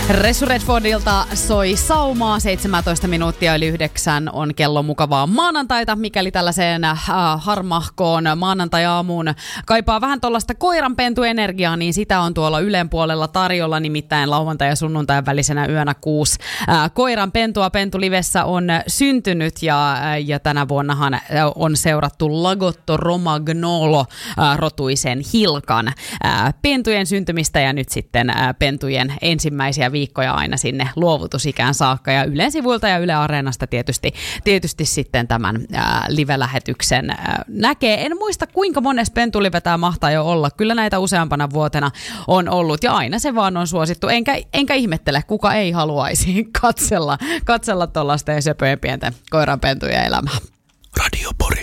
Ressu Redfordilta soi saumaa, 17 minuuttia yli 9 on kello mukavaa maanantaita, mikäli tällaiseen harmahkoon maanantai-aamuun kaipaa vähän tuollaista koiranpentuenergiaa, niin sitä on tuolla Ylen puolella tarjolla, nimittäin lauantai- ja sunnuntain välisenä yönä 6 koiranpentua. Pentulivessä on syntynyt ja tänä vuonnahan on seurattu Lagotto Romagnolo rotuisen Hilkan pentujen syntymistä ja nyt sitten pentujen ensimmäisiä viikkoja aina sinne luovutusikään saakka ja Ylen sivuilta ja Yle Areenasta tietysti sitten tämän live-lähetyksen näkee. En muista kuinka monessa pentulive tämä mahtaa jo olla. Kyllä näitä useampana vuotena on ollut ja aina se vaan on suosittu. Enkä ihmettele, kuka ei haluaisi katsella tuollaisten söpöjen pienten koiranpentujen elämää. Radio Pori.